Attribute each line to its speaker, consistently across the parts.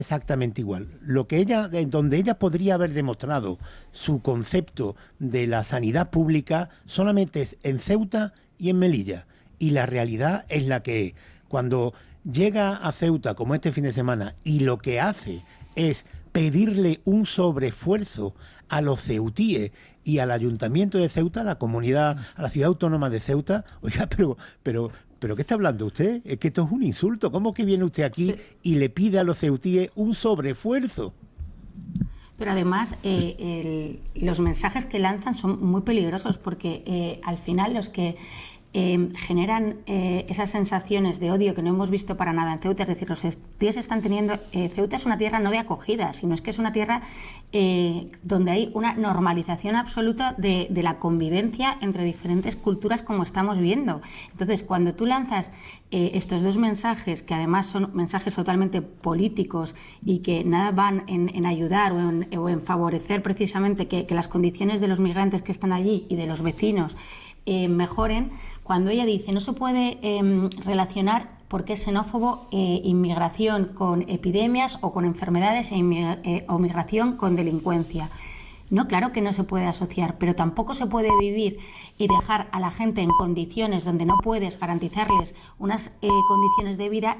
Speaker 1: exactamente igual. Lo que ella, donde ella podría haber demostrado su concepto de la sanidad pública solamente es en Ceuta y en Melilla. Y la realidad es la que es. Cuando llega a Ceuta, como este fin de semana, y lo que hace es pedirle un sobreesfuerzo a los ceutíes y al Ayuntamiento de Ceuta, a la comunidad, a la ciudad autónoma de Ceuta, oiga, pero ¿qué está hablando usted? Es que esto es un insulto. ¿Cómo que viene usted aquí y le pide a los ceutíes un sobreesfuerzo?
Speaker 2: Pero además los mensajes que lanzan son muy peligrosos porque al final los que generan esas sensaciones de odio que no hemos visto para nada en Ceuta, es decir, los tíos están teniendo... Ceuta es una tierra no de acogida, sino es que es una tierra donde hay una normalización absoluta de la convivencia entre diferentes culturas como estamos viendo. Entonces, cuando tú lanzas estos dos mensajes, que además son mensajes totalmente políticos y que nada van en ayudar o en favorecer precisamente que las condiciones de los migrantes que están allí y de los vecinos mejoren, cuando ella dice no se puede relacionar porque es xenófobo inmigración con epidemias o con enfermedades o migración con delincuencia. No, claro que no se puede asociar, pero tampoco se puede vivir y dejar a la gente en condiciones donde no puedes garantizarles unas condiciones de vida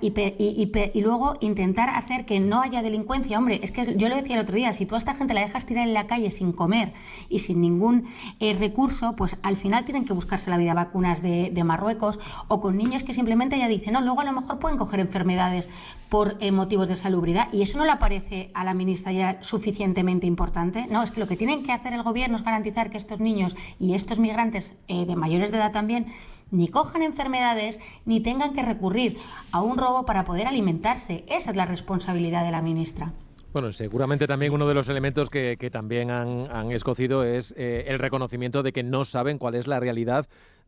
Speaker 2: y luego intentar hacer que no haya delincuencia. Hombre, es que yo lo decía el otro día, si tú a esta gente la dejas tirar en la calle sin comer y sin ningún recurso, pues al final tienen que buscarse la vida vacunas de Marruecos o con niños que simplemente ella dice, no, luego a lo mejor pueden coger enfermedades por motivos de salubridad y eso no le parece a la ministra ya suficientemente importante. No, es que lo que tienen que hacer el gobierno es garantizar que estos niños y estos migrantes de mayores de edad también ni cojan enfermedades ni tengan que recurrir a un robo para poder alimentarse. Esa es la responsabilidad de la ministra.
Speaker 3: Bueno, seguramente también uno de los elementos que también han escocido es el reconocimiento de que no saben cuál es la realidad